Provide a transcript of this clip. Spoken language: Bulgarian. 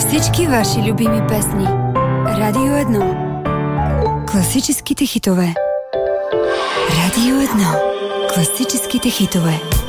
Всички ваши любими песни. Радио 1. Класическите хитове. Радио 1. Класическите хитове.